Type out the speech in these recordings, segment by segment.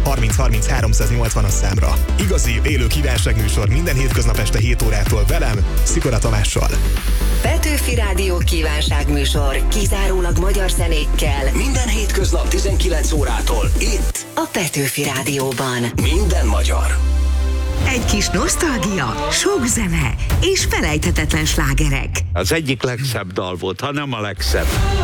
30 30 380-as számra. Igazi, élő kívánságműsor minden hétköznap este 7 órától velem, Szikora Tamással. Petőfi Rádió kívánságműsor kizárólag magyar zenékkel. Minden hétköznap 19 órától itt A Petőfi Rádióban. minden magyar. Egy kis nosztalgia, sok zene és felejthetetlen slágerek. Az egyik legszebb dal volt, ha nem a legszebb.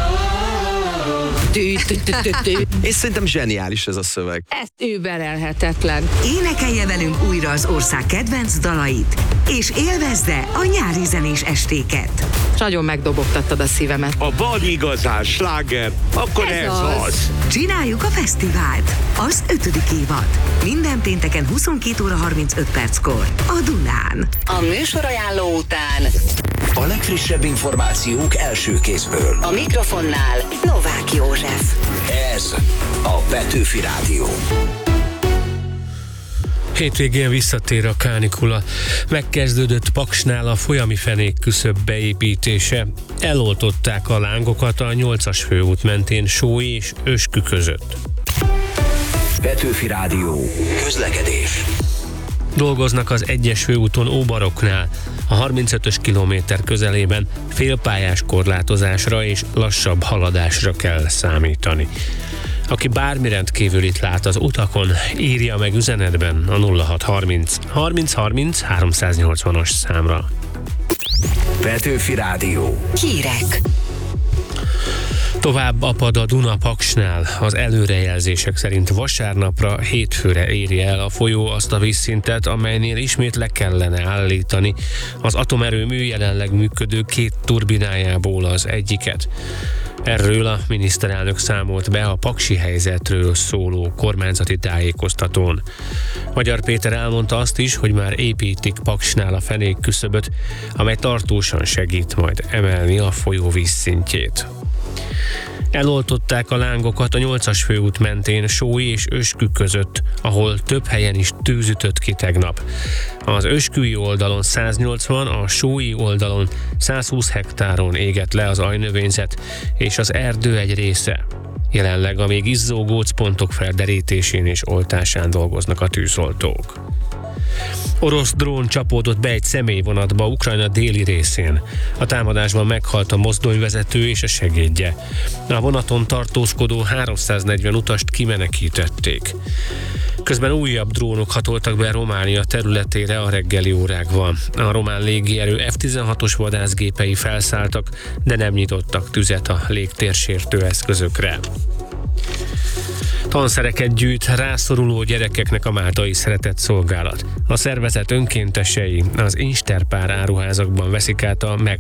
És szerintem zseniális ez a szöveg. Ez überelhetetlen. Énekelje velünk újra az ország kedvenc dalait, és élvezze a nyári zenés estéket. Nagyon megdobogtattad a szívemet. Ha van igazán sláger, akkor ez az. Csináljuk a fesztivált, az 5. évad. Minden pénteken 22 óra 35 perckor a Dunán. A műsorajánló után A legfrissebb információk első kézből. a mikrofonnál Novák József. Ez a Petőfi Rádió. Hétvégén visszatér a kánikula. Megkezdődött Paksnál a folyami fenék küszöb beépítése. Eloltották a lángokat a 8-as főút mentén Sói és Öskü között. Petőfi Rádió. Közlekedés. Dolgoznak az 1-es főúton Óbaroknál, a 35-ös kilométer közelében félpályás korlátozásra és lassabb haladásra kell számítani. Aki bármi rendkívülit lát az utakon, írja meg üzenetben a 0630 30 30 380-as számra. Petőfi Rádió. Hírek. Tovább apad a Duna Paksnál. Az előrejelzések szerint vasárnapra, hétfőre éri el a folyó azt a vízszintet, amelynél ismét le kellene állítani az atomerőmű jelenleg működő 2 turbinájából az egyiket. Erről a miniszterelnök számolt be a paksi helyzetről szóló kormányzati tájékoztatón. Magyar Péter elmondta azt is, hogy már építik Paksnál a fenék küszöböt, amely tartósan segít majd emelni a folyó vízszintjét. Eloltották a lángokat a 8-as főút mentén Sói és Öskü között, ahol több helyen is tűz ütött ki tegnap. Az ösküi oldalon 180, a sói oldalon 120 hektáron égett le az ajnövényzet és az erdő egy része. Jelenleg a még izzó gócpontok felderítésén és oltásán dolgoznak a tűzoltók. Orosz drón csapódott be egy személyvonatba Ukrajna déli részén. A támadásban meghalt a mozdonyvezető és a segédje. A vonaton tartózkodó 340 utast kimenekítették. Közben újabb drónok hatoltak be Románia területére a reggeli órákban. A román légierő F-16-os vadászgépei felszálltak, de nem nyitottak tüzet a légtérsértő eszközökre. Tanszereket gyűjt rászoruló gyerekeknek a Máltai Szeretett Szolgálat. A szervezet önkéntesei az Insterpár áruházakban veszik át a